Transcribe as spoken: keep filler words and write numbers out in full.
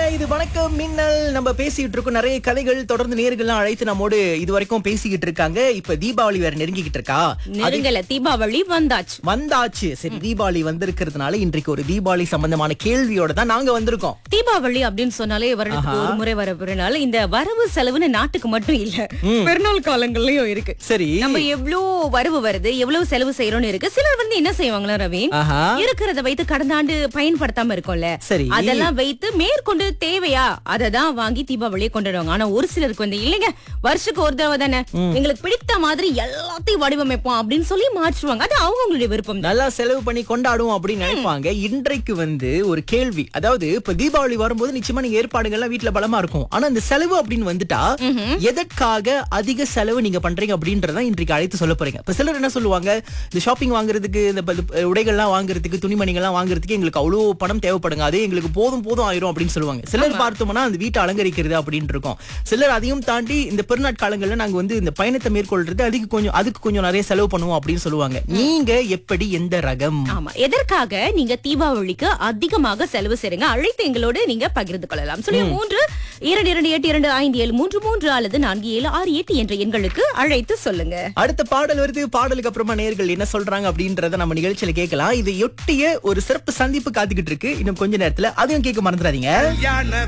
இது வணக்கம் மின்னல். நம்ம பேசிட்டு இருக்கோம் நிறைய கதைகள். தொடர்ந்து நேர்கள்லாம் அழைத்து நம்மோடு இது வரைக்கும் பேசிக்கிட்டு இருக்காங்க. இப்ப தீபாவளி வேற நெருங்கிக்கிட்டு இருக்கா. நெருங்கல, தீபாவளி வந்தாச்சு வந்தாச்சு சரி, தீபாவளி வந்திருக்கிறதுனால இன்றைக்கு ஒரு தீபாவளி சம்பந்தமான கேள்வியோட தான் நாங்க வந்திருக்கோம். தீபாவளி அப்படின்னு சொன்னாலே வருடத்துக்கு ஒரு முறை வர பெருநாள். இந்த வரவு செலவுன்னு நாட்டுக்கு மட்டும் இல்ல, பெருநாள் காலங்கள்லயும் இருக்கு. சரி, நம்ம எவ்வளவு வரவு வருது, எவ்வளவு செலவு செய்யறோம்னு இருக்கு. சிலர் வந்து என்ன செய்வாங்களா ரவி, ஆஹா. இருக்கிறத வைத்து கடந்த ஆண்டு பயன்படுத்தாம இருக்கும்ல, சரி, அதெல்லாம் வைத்து மேற்கொண்டு தேவையா அததான் வாங்கி தீபாவளியை கொண்டாடுவாங்க. ஆனா ஒரு சிலருக்கு வந்து இல்லைங்க, வருஷத்துக்கு ஒரு தடவை தானே, எங்களுக்கு பிடித்த மாதிரி எல்லாத்தையும் வடிவமைப்போம் அப்படின்னு சொல்லி மாற்றுவாங்க. அது அவங்களுடைய விருப்பம் தான். நல்லா செலவு பண்ணி கொண்டாடுவோம் அப்படின்னு நினைப்பாங்க. இன்றைக்கு வந்து ஒரு கேள்வி, அதாவது இப்ப தீபாவளி வரும்போது நிச்சயமா நீங்க ஏற்பாடுகள்லாம் வீட்டுல பலமா இருக்கும். ஆனா இந்த செலவு அப்படின்னு வந்துட்டா எதற்காக அதிக செலவு நீங்க பண்றீங்க அப்படின்றதான் இன்றைக்கு அழைத்து சொல்ல போறீங்க. இப்ப சிலர் என்ன சொல்லுவாங்க, இந்த ஷாப்பிங் வாங்குறதுக்கு, இந்த ப- உடைகள்லாம் வாங்குறதுக்கு, துணிமணிகள்லாம் வாங்குறதுக்கு எங்களுக்கு அவ்வளவு பணம் தேவைப்படுங்க, அதே எங்களுக்கு போதும் போதும் ஆயிரும் அப்படின்னு சொல்லுவாங்க. சிலர் பார்த்தோம்னா அந்த வீட்டை அலங்கரிக்கிறது அப்படின்னு இருக்கும். சிலர் அதையும் தாண்டி இந்த பெருநாட்காலங்கள்ல நாங்க வந்து இந்த பயணத்தை மேற்கொள்றது அதுக்கு கொஞ்சம் அதுக்கு கொஞ்சம் நிறைய செலவு பண்ணுவோம் அப்படின்னு சொல்லுவாங்க. நீங்க எப்படி, எந்த ரகம்? ஆமா, எதற்காக நீங்க தீபாவளிக்கு அதிகமாக செலவு செய்றீங்க? அழைத்து எங்களோடு நீங்க பகிர்ந்து கொள்ளலாம். சொல்லி மூன்று இரண்டு இரண்டு எட்டு இரண்டு ஐந்து ஏழு மூன்று மூன்று அல்லது நான்கு ஏழு ஆறு எட்டு என்ற எண்களுக்கு அழைத்து சொல்லுங்க. அடுத்த பாடல் வருது. பாடலுக்கு அப்புறமா நேயர்கள் என்ன சொல்றாங்க அப்படின்றத நம்ம நிகழ்ச்சியில கேட்கலாம். இதை ஒட்டிய ஒரு சிறப்பு சந்திப்பு காத்துக்கிட்டு இருக்கு இன்னும் கொஞ்ச நேரத்துல. அதையும் கேட்க மறந்துடாதீங்க.